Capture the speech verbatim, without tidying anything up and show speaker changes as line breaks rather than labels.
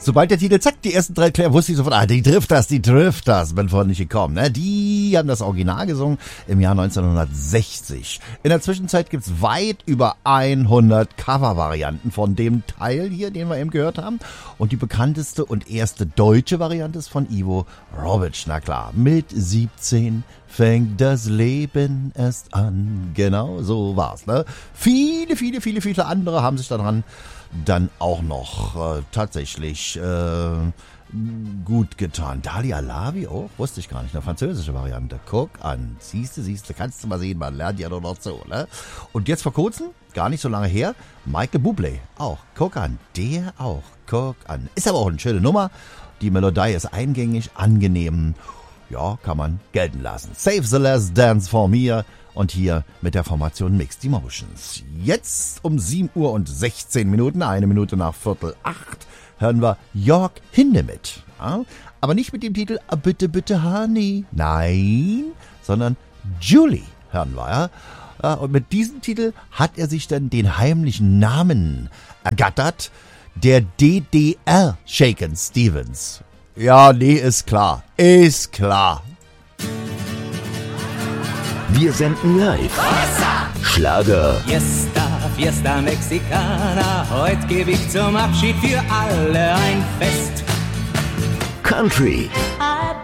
Sobald der Titel, zack, die ersten drei Klären, wusste ich sofort, ah, die Drifters, die Drifters, bin vorhin nicht gekommen, ne? Die haben das Original gesungen im Jahr neunzehnhundertsechzig. In der Zwischenzeit gibt's weit über hundert Cover-Varianten von dem Teil hier, den wir eben gehört haben. Und die bekannteste und erste deutsche Variante ist von Ivo Robic, na klar. Mit siebzehn fängt das Leben erst an. Genau, so war's, ne? Viele, viele, viele, viele andere haben sich daran dann auch noch äh, tatsächlich äh, gut getan. Dalia Lavi auch, wusste ich gar nicht, eine französische Variante. Guck an, siehste, siehste, kannst du mal sehen, man lernt ja nur noch so, ne? Und jetzt vor kurzem, gar nicht so lange her, Michael Bublé auch. Guck an, der auch, guck an. Ist aber auch eine schöne Nummer. Die Melodie ist eingängig, angenehm. Ja, kann man gelten lassen. Save the Last Dance for Me. Und hier mit der Formation Mixed Emotions. Jetzt um sieben Uhr und sechzehn Minuten, eine Minute nach Viertel acht, hören wir Jörg Hindemith. Ja? Aber nicht mit dem Titel Bitte, bitte, Honey. Nein, sondern Julie hören wir. Ja? Ja, und mit diesem Titel hat er sich dann den heimlichen Namen ergattert, der D D R Shakin' Stevens. Ja, nee, ist klar. Ist klar.
Wir senden live. Schlager.
Fiesta, Fiesta Mexicana, heute gebe ich zum Abschied für alle ein Fest.
Country.
I